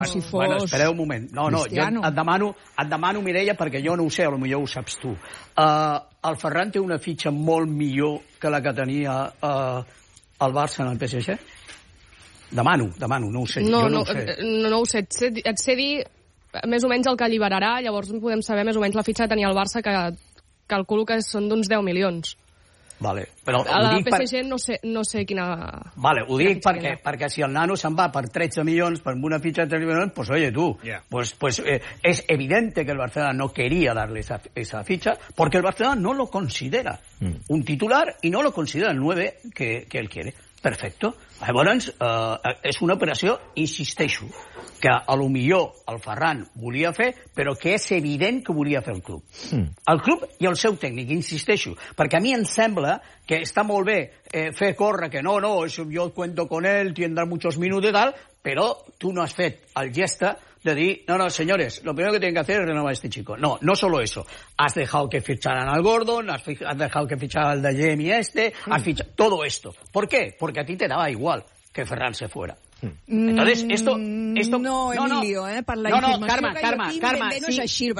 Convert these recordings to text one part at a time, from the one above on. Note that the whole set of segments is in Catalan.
Si fos... Bueno, espereu un moment. No, jo et demano, Mireia, perquè jo no ho sé, potser ho saps tu. El Ferran té una fitxa molt millor que la que tenia el Barça en el PSG? Demano, no ho sé. No ho sé. Et sé dir més o menys el que alliberarà, llavors podem saber més o menys la fitxa que tenia el Barça, que calculo que són d'uns 10 milions. Vale, però a la PSG no sé quina... Vale, ho dic perquè si el nano se'n va per 13 milions, per una fitxa de 13 milions, pues oye tú, pues es evidente que el Barcelona no quería darle esa ficha, porque el Barcelona no lo considera un titular y no lo considera el 9 que él quiere. Perfecto. Llavors, és una operació, insisteixo, que a lo millor el Ferran volia fer, però que és evident que volia fer el club. El club i el seu tècnic, insisteixo, perquè a mi em sembla que està molt bé fer córrer, que no, yo cuento con él, tendrá muchos minutos y tal, però tu no has fet el geste de dir, no, señores, lo primero que tienen que hacer es renovar a este chico. No solo eso. Has dejado que ficharan al Gordon, has dejado que fichara al de Jamie has fichado todo esto. ¿Por qué? Porque a ti te daba igual que Ferran se fuera. Entonces, esto... No, Emilio, per la informació que jo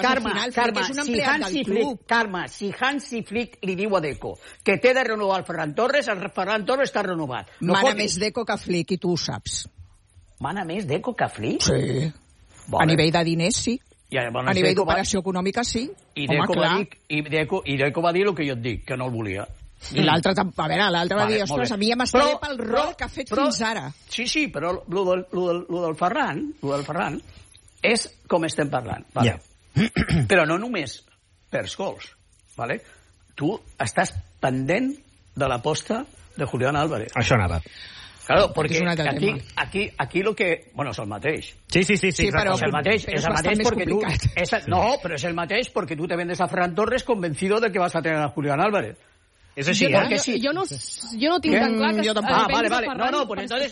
tinc, Carme, si Hansi Flick li diu a Deco que té de renovar el Ferran Torres està renovat. Mana més Deco que Flick, i tu ho saps. Mana més Deco que Flick? Sí. A nivell de diners, sí. A nivell d'operació econòmica, sí. I Deco va dir el que jo et dic, que no el volia. I l'altre va dir, ostres, a mi ja m'està bé pel rol que ha fet fins ara. Sí, però lo del Ferran és com estem parlant. Però no només per gols. Tu estàs pendent de l'aposta de Julián Álvarez. Això anava. Claro, porque aquí lo que... Bueno, es el mateix. Sí, pero es el mateix porque tú... No, pero es el mateix porque tú te vendes a Ferran Torres convencido de que vas a tener a Julián Álvarez. És així, Jo no tinc tan clar que... vale.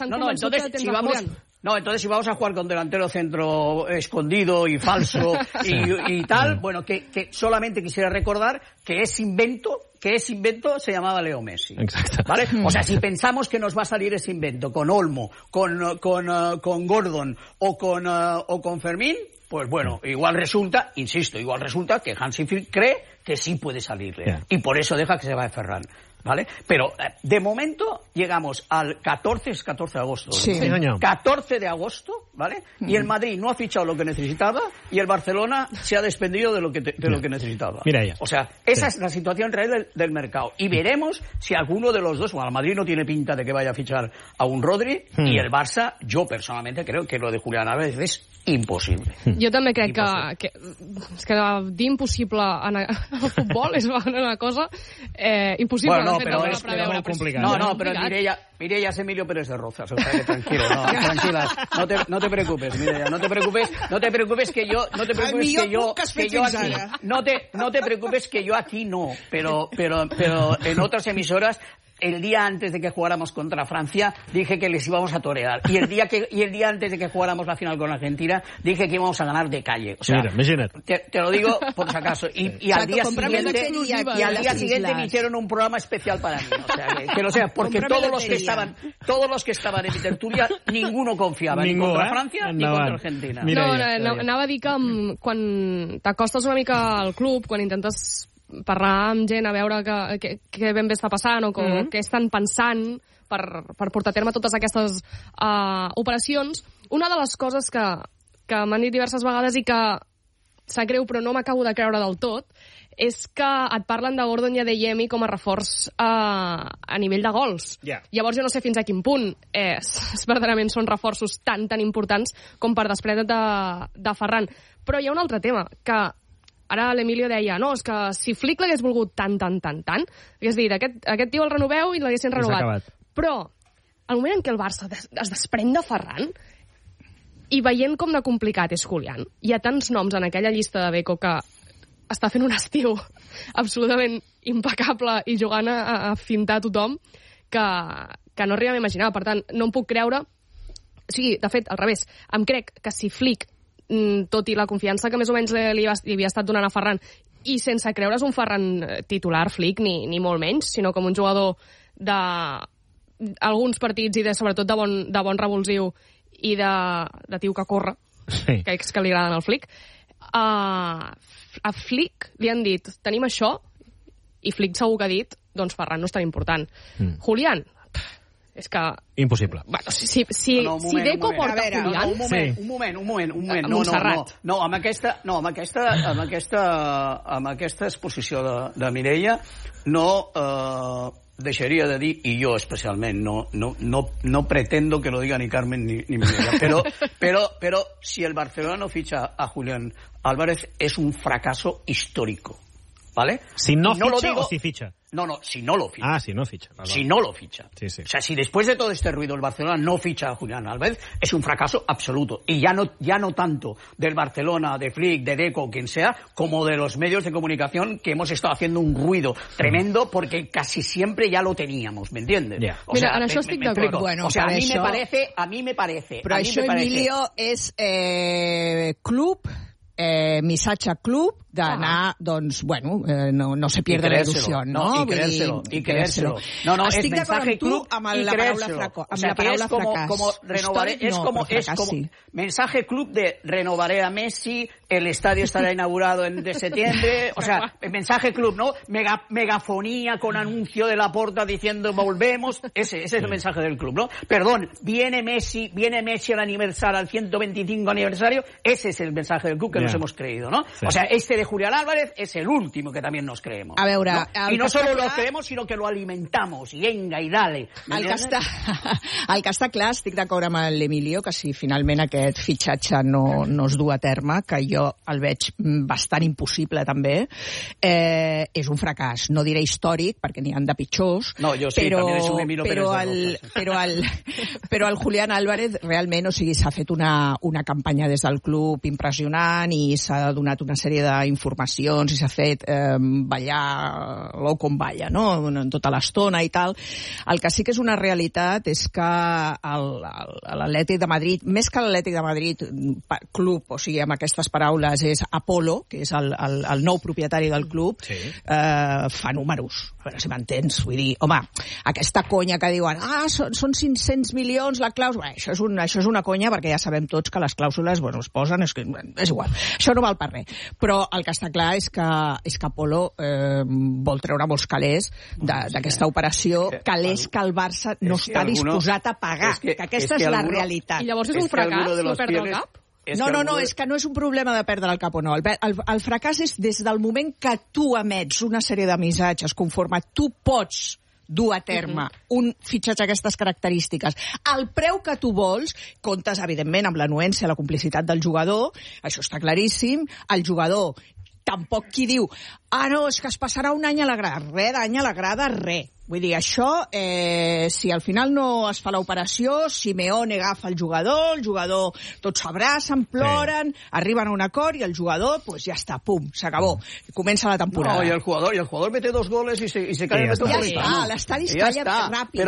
Entonces si vamos a jugar con delantero centro escondido y falso y tal, bueno, que solamente quisiera recordar que ese invento se llamaba Leo Messi. Exacto. ¿Vale? O sea, si pensamos que nos va a salir ese invento con Olmo, con Gordon o con Fermín, pues bueno, igual resulta que Hansi Flick cree que sí puede salirle. Y por eso deja que se vaya Ferran. ¿Vale? Pero de momento llegamos al 14 de agosto. Sí. 14 de agosto, ¿vale? Y el Madrid no ha fichado lo que necesitaba y el Barcelona se ha desprendido de lo que necesitaba. Mira. O sea, esa es la situación real del mercado. Y veremos si alguno de los dos, bueno, el Madrid no tiene pinta de que vaya a fichar a un Rodri y el Barça, yo personalmente creo que lo de Julián Álvarez és impossible. Jo també crec que dir impossible en el futbol és una cosa impossible. No, pero es muy complicado. No, pero Mireia es Emilio Pérez de Rozas, o sea que tranquilo, tranquila, no te preocupes, Mireia, no te preocupes que yo aquí no, pero en otras emisoras el día antes de que jugáramos contra Francia dije que les íbamos a torear y el día antes de que jugáramos la final con Argentina dije que íbamos a ganar de calle. O sea, te lo digo por si acaso. Y al día siguiente me hicieron un programa especial para mí. O sea, que lo sea, porque todos los que estaban en mi tertulia, ninguno confiaba ni contra Francia ni contra Argentina. Anava a dir que quan t'acostes una mica al club, quan intentes parlar amb gent a veure què ben bé està passant o què estan pensant per portar a terme totes aquestes operacions, una de les coses que m'han dit diverses vegades i que sap greu però no m'acabo de creure del tot és que et parlen de Gordon i de Yemi com a reforç a nivell de gols. Llavors jo no sé fins a quin punt verdaderament són reforços tan importants com per desprendre't de Ferran. Però hi ha un altre tema, que ara l'Emilio deia, no, és que si Flick l'hagués volgut tant, hagués dit, aquest tio el renoveu i l'haguessin renovat. Però, al moment en què el Barça es desprèn de Ferran, i veient com de complicat és Julián, hi ha tants noms en aquella llista de Deco que està fent un estiu absolutament impecable i jugant a fintar tothom que no arribem a imaginar. Per tant, no em puc creure... O sigui, de fet, al revés, em crec que si Flick, tot i la confiança que més o menys li havia estat donant a Ferran, i sense creure's un Ferran titular, Flick, ni molt menys, sinó com un jugador d'alguns partits i sobretot de bon revulsiu i de tio que corre, que és que li agraden al Flick. A Flick li han dit, tenim això, i Flick segur que ha dit, doncs Ferran no és tan important. Julián, és que... Impossible. Bueno, si Deco porta Julián... Un moment. No, amb aquesta exposició de Mireia no deixaria de dir, i jo especialment, no pretendo que lo diga ni Carmen ni Mireia, pero si el Barcelona no ficha a Julián Álvarez es un fracaso histórico. ¿Vale? Si no ficha o si ficha. No, si no lo ficha. Ah, si no ficha. Si no lo ficha. Sí. O sea, si después de todo este ruido el Barcelona no ficha a Julián Álvarez, es un fracaso absoluto. Y ya no tanto del Barcelona, de Flick, de Deco, quien sea, como de los medios de comunicación que hemos estado haciendo un ruido tremendo porque casi siempre ya lo teníamos, ¿me entiendes? Yeah. O sea, en això estic d'acord. Bueno, o sea, a mí me parece. Però això, Emilio, és club, missatge club, d'anar, doncs, bueno, no se pierde la il·lusió, ¿no? Y creérselo. No, estic d'acord amb tu amb la paraula fracàs. Es como mensaje club de renovaré a Messi, el estadio estará inaugurado de septiembre, o sea, mensaje club, ¿no? Megafonía con anuncio de Laporta diciendo volvemos, ese es el mensaje del club, ¿no? Perdón, viene Messi al aniversario, al 125 aniversario, ese es el mensaje del club que nos hemos creído, ¿no? O sea, de Julián Álvarez es el último que también nos creemos. A veure... ¿no? Y no solo lo creemos, sino que lo alimentamos. I venga, i dale. El que està clar, estic d'acord amb l'Emilio, que si finalment aquest fitxatge no es du a terme, que jo el veig bastant impossible també, és un fracàs. No diré històric, perquè n'hi han de pitjors, no, jo sí, però el Julián Álvarez realment, o sigui, s'ha fet una campanya des del club impressionant i s'ha donat una sèrie d'informacions i s'ha fet ballar l'ou com balla, no? Tota l'estona i tal. El que sí que és una realitat és que l'Atlètic de Madrid, més que l'Atlètic de Madrid club, o sigui, amb aquestes paraules, és Apolo, que és el nou propietari del club, fa números, a veure si m'entens. Vull dir, home, aquesta conya que diuen són 500 milions la clàusula, això és una conya perquè ja sabem tots que les clàusules, bueno, es posen, és igual, això no val per res. Però el que està clar és que Apolo vol treure molts calés d'aquesta operació, calés que el Barça no està disposat a pagar, que aquesta és la realitat. I llavors és un fracàs no perdre el cap? No, és que no és un problema de perdre el cap o no. El fracàs és des del moment que tu emets una sèrie de missatges conforme tu pots dur a terme un fitxatge d'aquestes característiques. El preu que tu vols, comptes, evidentment, amb l'anuència, la complicitat del jugador, això està claríssim, el jugador tampoc qui diu no, és que es passarà un any a la grada. Res d'any a la grada, res. Vull dir, això, si al final no es fa l'operació, Simeone agafa el jugador tots s'abracen, ploren, arriben a un acord i el jugador, pues ja està, pum, s'acabó. Comença la temporada. No, y el jugador mete 2 goles y se cae en el Metropolitano. Ja està, l'estadi està ja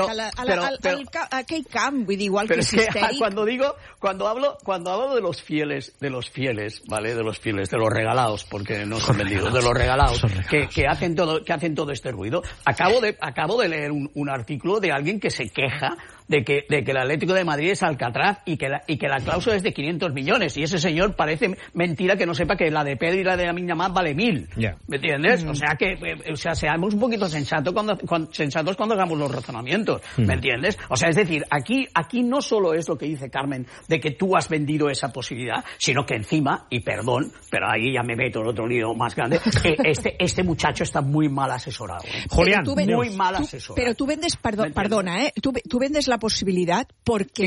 ràpid. Aquell camp, vull dir, igual que Sisteri. Cuando hablo de los fieles, ¿vale? De los fieles, de los regalados, porque no son vendidos, de los regalados, que hacen todo este ruido. Acabo de leer un artículo de alguien que se queja de que el Atlético de Madrid es Alcatraz y que la cláusula es de 500 millones. Y ese señor parece mentira que no sepa que la de Pedro y la de Lamine Yamal vale 1.000. Yeah. ¿Me entiendes? O sea, seamos un poquito sensatos cuando hagamos los razonamientos. ¿Me entiendes? O sea, es decir, aquí no solo es lo que dice Carmen de que tú has vendido esa posibilidad, sino que encima, y perdón, pero ahí ya me meto en otro lío más grande, este muchacho está muy mal asesorado. Julián, muy mal asesorado. Pero tú vendes, perdona, tú vendes la possibilitat perquè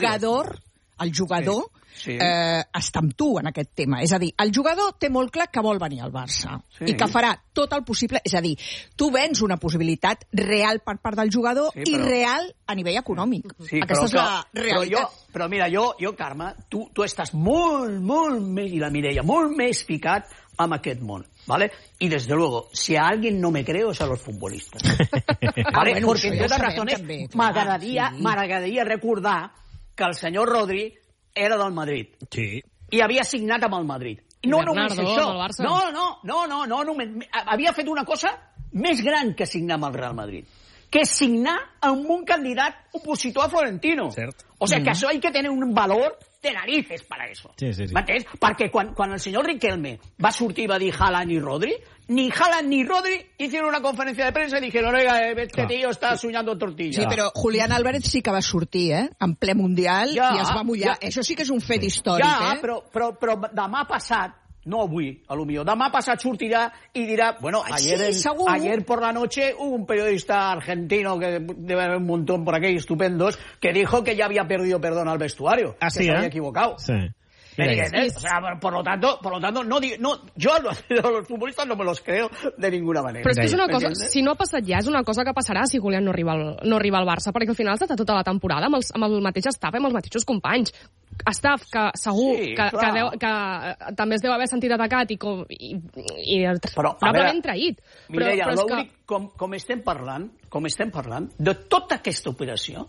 el jugador està amb tu en aquest tema. És a dir, el jugador té molt clar que vol venir al Barça i que farà tot el possible. És a dir, tu vens una possibilitat real per part del jugador i real a nivell econòmic. Aquesta és la realitat. Però mira, jo, Carme, tu estàs molt més, i la Mireia, molt més ficat amb aquest món, ¿vale? Y desde luego, si a alguien no me creo es a los futbolistas. ¿Vale? Bueno, porque entre otras razones m'agradaria recordar que el senyor Rodri era del Madrid. Sí. I havia signat amb el Madrid. No només això. No, havia fet una cosa més gran que signar amb el Real Madrid. que signar amb un candidat opositor a Florentino. Cert. O sea, que això hay que tener un valor de narices para eso. Sí. ¿M'entens? Perquè quan el senyor Riquelme va sortir i va dir Haaland y Rodri, ni Haaland ni Rodri hicieron una conferencia de prensa y dijeron, oiga, este tío está soñando tortilla. Sí, però Julián Álvarez sí que va sortir, en ple Mundial, i es va mullar. Això sí que és un fet històric, però demà passat, no avui, a lo millor. Demà passat sortirà i dirà, bueno, ayer por la noche hubo un periodista argentino que debe haber un montón por aquí estupendos que dijo que ya había perdido perdón al vestuario, que se había equivocado. Sí. O sea, por lo tanto, yo a los futbolistas no me los creo de ninguna manera. Però és que és una cosa, si no ha passat ja, és una cosa que passarà si Julián no arriba al Barça, perquè al final ha estat tota la temporada amb el mateix staff, amb els mateixos companys. Staff que segur que també es deu haver sentit atacat i probablement traït. Mireia, l'únic, com estem parlant de tota aquesta operació,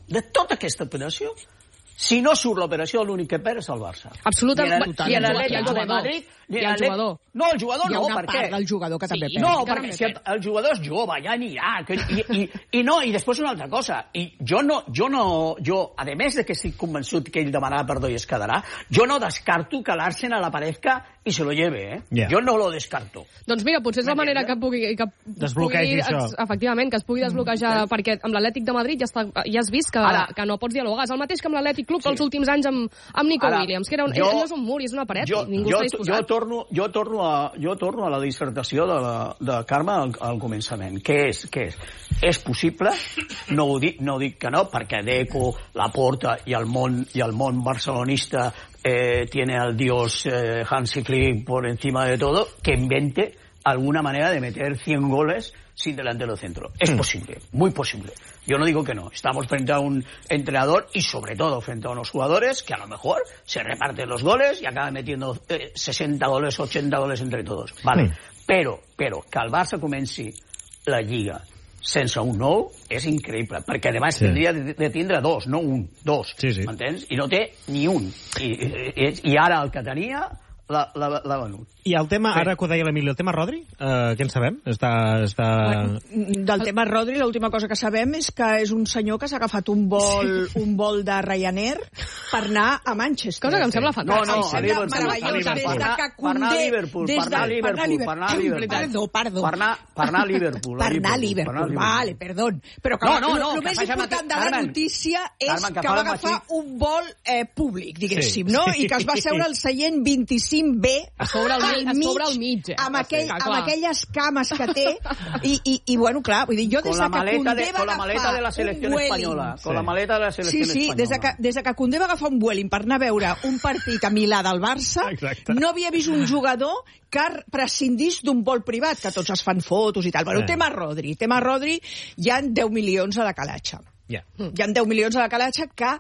si no surt l'operació, l'únic que perd és el Barça. Absolutament. I l'Atlético de Madrid... I el jugador. No, el jugador no, per què? Hi ha una part del jugador que també perd. No, perquè si el jugador és jove, ja anirà. I després una altra cosa. Jo, a més de que estic convençut que ell demanarà perdó i es quedarà, jo no descarto que l'Arsenal aparezca i se lo lleve, Jo no lo descarto. Doncs mira, potser és la manera que pugui desbloquejar això. Efectivament, que es pugui desbloquejar, perquè amb l'Atlètic de Madrid ja has vist que no pots dialogar. És el mateix que amb l'Atlètic Club els últims anys amb Nico Williams, que ell no és un mur, és una paret, ningú està disposat. Jo torno a la dissertació de Carme al començament. Què és? És possible? No dic que no, perquè Deco, Laporta i el món barcelonista tiene al dios Hansi Flick por encima de todo, que invente alguna manera de meter 100 goles sin delantero centro. Es posible, muy posible. Yo no digo que no. Estamos frente a un entrenador y sobre todo frente a unos jugadores que a lo mejor se reparten los goles y acaban metiendo 60 goles, 80 goles entre todos. Vale. Però que el Barça comenci la Lliga sense un nou és increïble, perquè a més tindria de tindre dos, no un, dos. M'entens? I no té ni un. I ara el que tenia l'ha venut. I el tema, ara que ho deia l'Emilio, el tema Rodri, què en sabem? Del tema Rodri, l'última cosa que sabem és que és un senyor que s'ha agafat un vol de Ryanair per anar a Manchester. Cosa que em sembla fantàstica. No, a Liverpool. Per anar a Liverpool. Per anar a Liverpool. Vale, perdó. Però que el més important de la notícia és que va agafar un vol públic, diguéssim, no? I que es va seure al seient 25B a sobre el mig, amb aquelles cames que té i bueno, clar, vull dir, jo des de que Koundé va agafar un Vueling, con la maleta de la selecció espanyola, des de que Koundé va agafar un Vueling per anar a veure un partit a Milà del Barça, no havia vist un jugador que prescindís d'un vol privat, que tots es fan fotos i tal. Bueno, tema Rodri, hi ha 10 milions a la calatxa. Hi ha 10 milions a la calatxa que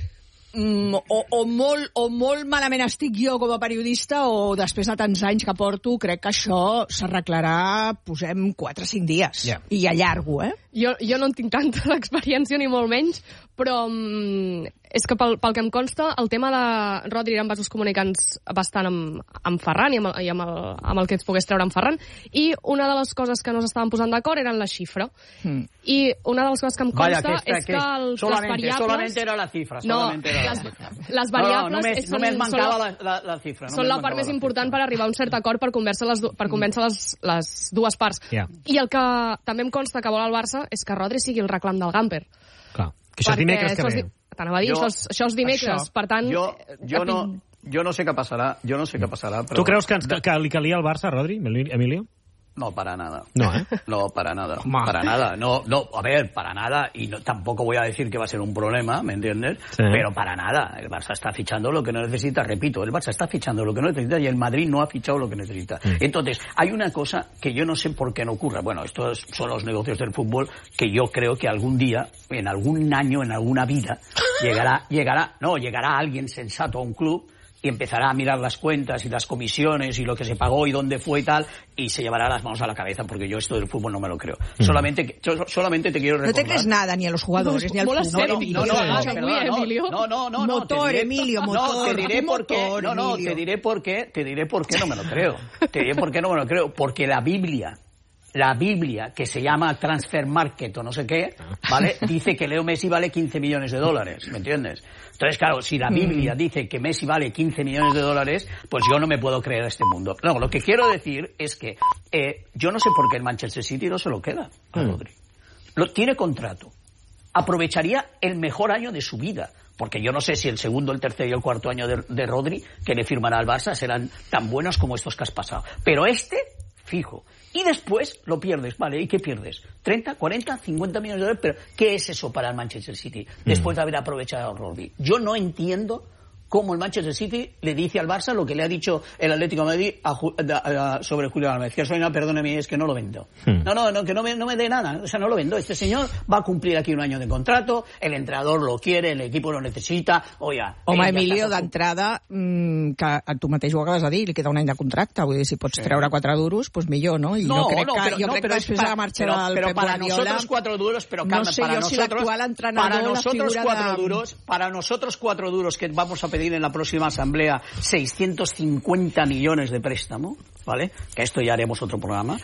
o molt malament estic jo com a periodista o després de tants anys que porto, crec que això s'arreglarà, posem 4 o 5 dies. I allargo, Jo no en tinc tanta experiència ni molt menys, però és que pel que em consta, el tema de Rodri eren vasos comunicants bastant amb Ferran i amb el que es pogués treure amb Ferran, i una de les coses que no s'estaven posant d'acord eren la xifra. I una de les coses que em consta és que les variables... Solamente era la xifra. Les variables... Només mancava la xifra. Són la part més important per arribar a un cert acord per convèncer les dues parts. I el que també em consta que vol el Barça és que Rodri sigui el reclam del Gamper. Clar, que això és dimecres que ve. T'anava a dir, això és dimecres, per tant... Jo no sé què passarà, però... Tu creus que li calia al Barça, Rodri, Emilio? No, para nada. No, No, para nada. Para nada. No, a ver, para nada. Y tampoco voy a decir que va a ser un problema, ¿me entiendes? Sí. Pero para nada. El Barça está fichando lo que no necesita. Repito, el Barça está fichando lo que no necesita y el Madrid no ha fichado lo que necesita. Entonces, hay una cosa que yo no sé por qué no ocurre. Bueno, estos son los negocios del fútbol que yo creo que algún día, en algún año, en alguna vida, llegará alguien sensato a un club y empezará a mirar las cuentas y las comisiones y lo que se pagó y dónde fue y tal, y se llevará las manos a la cabeza, porque yo esto del fútbol no me lo creo. Solamente te quiero recordar... No te crees nada, ni a los jugadores, ni al fútbol. No, motor, Emilio, motor. Te diré por qué no me lo creo. Te diré por qué no me lo creo. Porque la Biblia la Biblia, que se llama Transfer Market o no sé qué, ¿vale? Dice que Leo Messi vale 15 millones de dólares, ¿me entiendes? Entonces, claro, si la Biblia dice que Messi vale 15 millones de dólares, pues yo no me puedo creer este mundo. No, lo que quiero decir es que yo no sé por qué el Manchester City no se lo queda a Rodri. Tiene contrato. Aprovecharía el mejor año de su vida. Porque yo no sé si el segundo, el tercer y el cuarto año de Rodri, que le firmará al Barça, serán tan buenos como estos que has pasado. Pero fijo. Y después lo pierdes, ¿vale? ¿Y qué pierdes? ¿30, 40, 50 millones de dólares? Pero ¿qué es eso para el Manchester City después de haber aprovechado a Rodri? Yo no entiendo cómo el Manchester City le dice al Barça lo que le ha dicho el Atlético de Madrid sobre Julián Álvarez. Que Soina, perdóneme, es que no lo vendo. No, que no me dé nada. O sea, no lo vendo. Este señor va a cumplir aquí un año de contrato, el entrenador lo quiere, el equipo lo necessita. Home, Emilio, d'entrada, que tu mateix ho acabes de dir, li queda un any de contracte. Vull dir, si pots treure 4 duros, pues millor, no? I jo crec que després de la marxa del Pep Guardiola... Para nosotros 4 duros, pero calma, no sé yo si l'actual entrenador, para nosotros 4 duros que vamos a pedir en la próxima asamblea 650 millones de préstamo, ¿vale? Que esto ya haremos otro programa.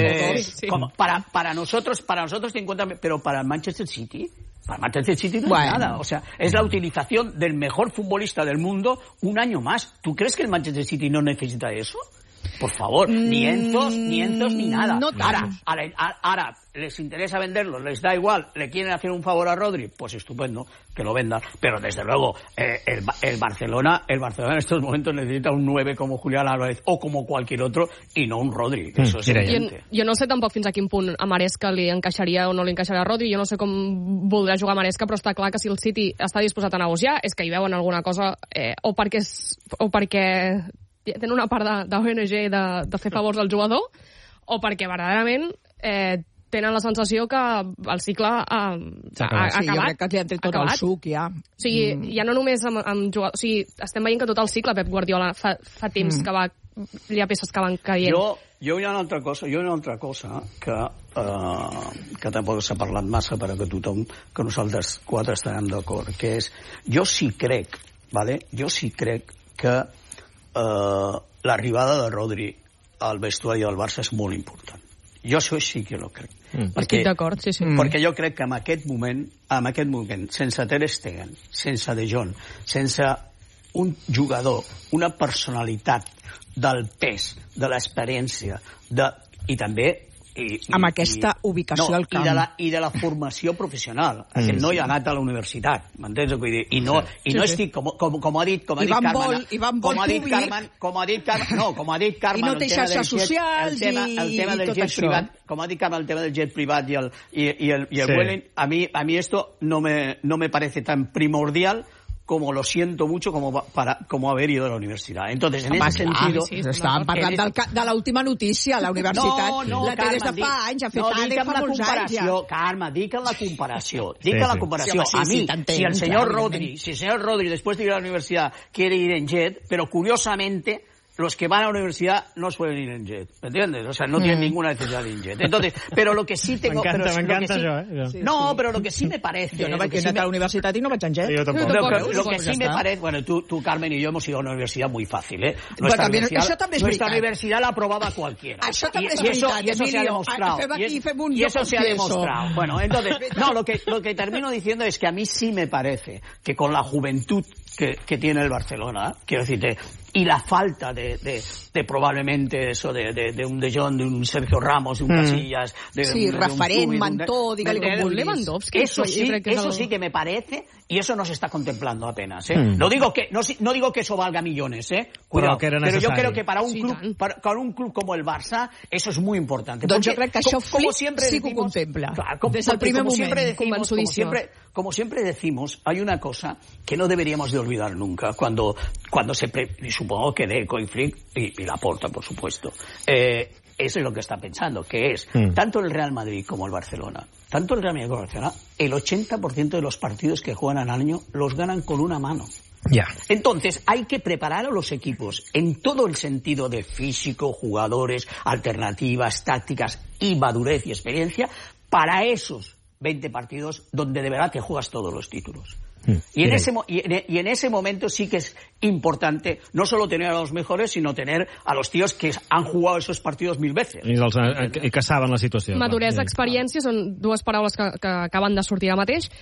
Para nosotros 50, pero para el Manchester City no es nada. O sea, es la utilización del mejor futbolista del mundo un año más. ¿Tú crees que el Manchester City no necesita eso? Por favor, ni Enzos ni nada. No ahora, les interesa venderlo, les da igual, le quieren hacer un favor a Rodri, pues estupendo, que lo vendan. Pero desde luego, el Barcelona en estos momentos necesita un 9 como Julián Álvarez o como cualquier otro i no un Rodri. Eso es evidente. Jo no sé tampoc fins a quin punt a Maresca li encaixaria o no li encaixaria a Rodri, jo no sé com voldrà jugar a Maresca, però està clar que si el City està disposat a negociar és que hi veuen alguna cosa o perquè tenen una part d'ONG de fer favors al jugador o perquè verdaderament tenen la sensació que el cicle ha acabat. Sí, jo crec que li han tret tot el suc, ja. O sigui, ja no només amb jugadors... O sigui, estem veient que tot el cicle Pep Guardiola fa temps que hi ha peces que van caient. Jo hi ha una altra cosa que tampoc s'ha parlat massa per a que tothom, que nosaltres 4 estarem d'acord, que és, jo sí crec que l'arribada de Rodri al vestuari del Barça és molt important. Jo això sí que ho crec. Estic d'acord, sí. Perquè jo crec que en aquest moment, sense Ter Stegen, sense De Jong, sense un jugador, una personalitat del pes, de l'experiència, i també amb aquesta ubicació al camp. I de la formació professional. Aquest noi ha anat a la universitat, m'entens? I no estic, com ha dit Carmen... Com ha dit Carmen... I no té xarxes socials i tot això. Com ha dit Carmen, el tema del jet privat i el vueling, a mi esto no me parece tan primordial como lo siento mucho como haber ido a la universidad. Entonces, en ese sentido... Estàvem parlant de l'última notícia. La universitat la té des de fa anys, ha fet ADE fa molts anys ja. Carme, dic en la comparació. A mí, si el señor Rodri, después de ir a la universidad, quiere ir en jet, pero curiosamente... los que van a la universidad no suelen ir en jet, ¿me entiendes? O sea, no tienen ninguna necesidad de ir en jet. Entonces, pero lo que sí tengo... M'encanta això, No, pero lo que sí me parece... Yo no vaig anar a la universitat i no vaig en jet. Yo tampoco. Lo que sí me parece... Bueno, tú, Carmen, y yo hemos ido a una universidad muy fácil, ¿eh? Nuestra universidad la aprobaba cualquiera. Això també és veritat, y eso se ha demostrado. Y eso se ha demostrado. Bueno, entonces... No, lo que termino diciendo es que a mí sí me parece que con la juventud que tiene el Barcelona, quiero decirte, y la falta de probablemente eso de un De Jong, de un Sergio Ramos, de un Casillas, de referent, mentor, dígale com vulguis. Lewandowski. Eso sí que me parece, y eso no se está contemplando apenas, ¿eh? No digo que eso valga millones, ¿eh? Cuidado, pero yo creo que para un club como el Barça eso es muy importante. Doncs jo crec que això Flip sí que ho contempla. Des del primer moment. Como siempre decimos, hay una cosa que no deberíamos de olvidar nunca cuando y supongo que Deco y Flick y Laporta, por supuesto, eso es lo que está pensando, que es tanto el Real Madrid como el Barcelona, el 80% de los partidos que juegan al año los ganan con una mano. Ya. Entonces, hay que preparar a los equipos en todo el sentido de físico, jugadores, alternativas, tácticas y madurez y experiencia para esos 20 partidos donde de verdad te juegas todos los títulos. Y en ese momento sí que es importante no solo tener a los mejores, sino tener a los tíos que han jugado esos partidos 1000 veces. I que saben la situació. Maduresa, experiència, són dues paraules que acaben de sortir ara mateix,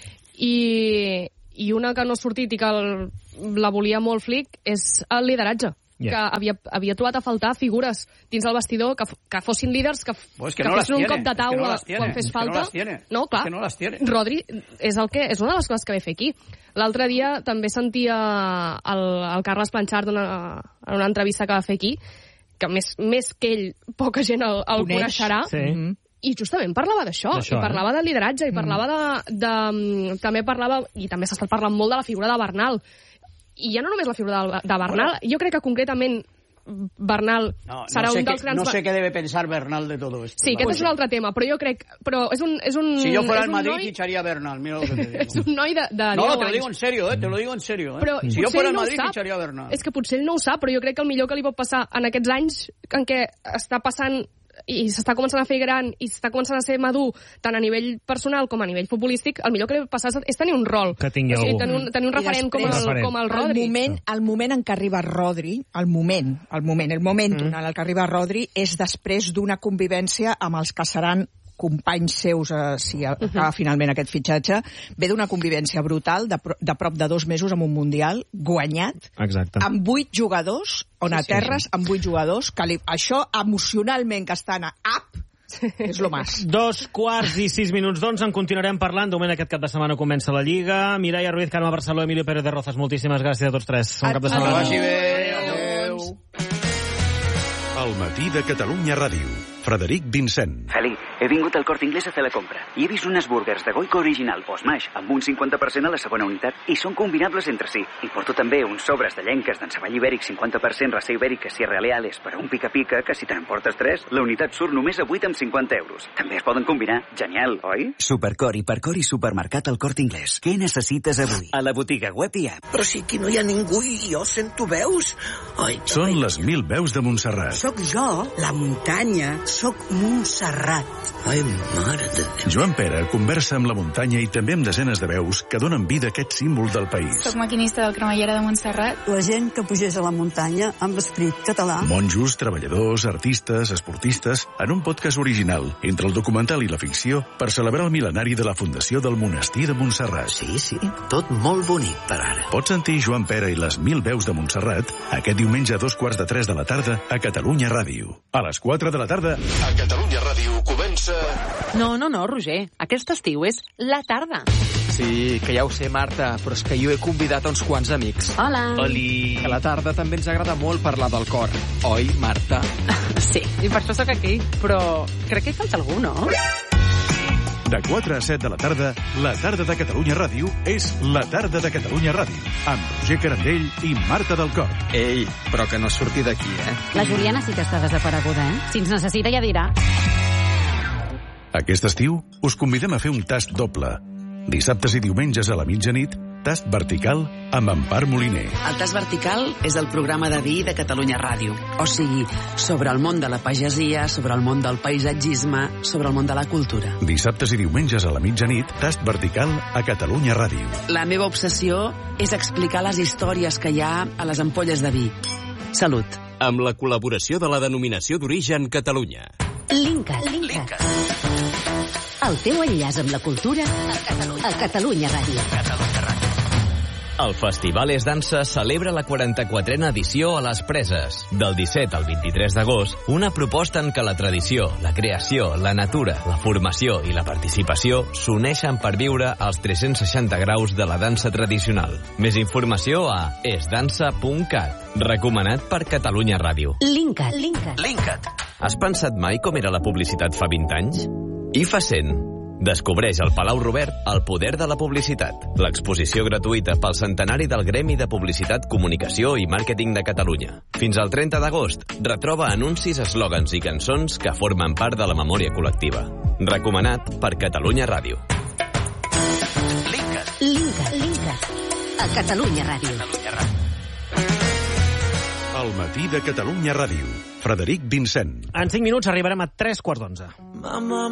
i una que no ha sortit i que la volia molt Flick és el lideratge. Que havia trobat a faltar figures dins del vestidor que fossin líders, que fessin un cop de taula quan fes falta. No, clar, Rodri és una de les coses que ve a fer aquí. L'altre dia també sentia el Carles Planchard en una entrevista que va fer aquí, que més que ell, poca gent el coneixerà, i justament parlava d'això, i parlava de lideratge, i parlava també parlava, i també s'ha estat parlant molt de la figura de Bernal. I ja no només la figura de Bernal, jo crec que concretament Bernal serà un dels grans... No sé què debe pensar Bernal de todo esto. Sí, aquest és un altre tema, però jo crec... és un si yo fuera al Madrid, ficharía a Bernal, mira lo que te digo. És un noi de 10 anys. No, te lo digo en serio, te lo digo en serio. Si yo fuera al Madrid, ficharía a Bernal. És que potser ell no ho sap, però jo crec que el millor que li pot passar en aquests anys en què està passant i s'està començant a fer gran i s'està començant a ser madur tant a nivell personal com a nivell futbolístic, el millor que li pot passar és tenir un rol. Que tingui algú. Tenir un referent com el Rodri. El moment en què arriba Rodri, el moment en el que arriba Rodri és després d'una convivència amb els que seran companys seus, si acaba finalment aquest fitxatge, ve d'una convivència brutal de prop de 2 mesos amb un Mundial guanyat, amb 8 jugadors, on aterres amb 8 jugadors, que això emocionalment que estan a up, és lo más. 2:06 en continuarem parlant. De moment aquest cap de setmana comença la Lliga. Mireia Ruiz, Carme Barceló, Emilio Pérez de Rozas, moltíssimes gràcies a tots tres. Bon cap de setmana. Adéu. El matí de Catalunya Ràdio. Frederic Vincent. Feli, he vingut al Corte Inglés a fer la compra i he vist unes burgers de Goico Original o Smash amb un 50% a la segona unitat i són combinables entre si. I porto també uns sobres de llenques d'enceball ibèric 50% raça ibèrica Sierra Leales per a un pica-pica que si te'n portes 3, la unitat surt només a 8,50 €. També es poden combinar. Genial, oi? Supercor, Hipercor i Supermercat al Corte Inglés. Què necessites avui? A la botiga web i app. Però si aquí no hi ha ningú i jo sento veus. Són les 1000 veus de Montserrat. Soc jo, la muntanya. Soc Montserrat. Ai, mare de Déu. Joan Pere conversa amb la muntanya i també amb desenes de veus que donen vida a aquest símbol del país. Soc maquinista del Cremallera de Montserrat. La gent que pugés a la muntanya amb esperit català. Monjos, treballadors, artistes, esportistes, en un podcast original entre el documental i la ficció per celebrar el mil·lenari de la fundació del Monestir de Montserrat. Sí, tot molt bonic per ara. Pots sentir Joan Pere i les 1000 veus de Montserrat aquest diumenge a 2:45 de la tarda a Catalunya Ràdio. A les 4 de la tarda a Catalunya Ràdio comença... No, Roger. Aquest estiu és la tarda. Sí, que ja ho sé, Marta, però és que jo he convidat a uns quants amics. Hola. Oli. A la tarda també ens agrada molt parlar del cor. Oi, Marta? Sí, i per això sóc aquí. Però crec que hi falta algú, no? De 4 a 7 de la tarda de Catalunya Ràdio és la tarda de Catalunya Ràdio, amb Roger Carandell i Marta del Cor. Ei, però que no surti d'aquí, La Juliana sí que està desapareguda, Si ens necessita ja dirà. Aquest estiu us convidem a fer un tast doble. Dissabtes i diumenges a la mitjanit, tast vertical amb Empar Moliner. El tast vertical és el programa de vi de Catalunya Ràdio. O sigui, sobre el món de la pagesia, sobre el món del paisatgisme, sobre el món de la cultura. Dissabtes i diumenges a la mitjanit, tast vertical a Catalunya Ràdio. La meva obsessió és explicar les històries que hi ha a les ampolles de vi. Salut. Amb la col·laboració de la Denominació d'Origen Catalunya. Linkat. El teu enllaç amb la cultura a Catalunya Ràdio. El Festival Es Dansa celebra la 44a edició a les Preses. Del 17 al 23 d'agost, una proposta en què la tradició, la creació, la natura, la formació i la participació s'uneixen per viure els 360 graus de la dansa tradicional. Més informació a esdansa.cat. Recomanat per Catalunya Ràdio. Linkat. Has pensat mai com era la publicitat fa 20 anys? I fa 100. Descobreix al Palau Robert el poder de la publicitat. L'exposició gratuïta pel centenari del Gremi de Publicitat, Comunicació i Màrqueting de Catalunya. Fins al 30 d'agost, retroba anuncis, eslògans i cançons que formen part de la memòria col·lectiva. Recomanat per Catalunya Ràdio. Linkat. A Catalunya Ràdio. El matí de Catalunya Ràdio. Frederic Vincent. En 5 minuts arribarem a 3:15.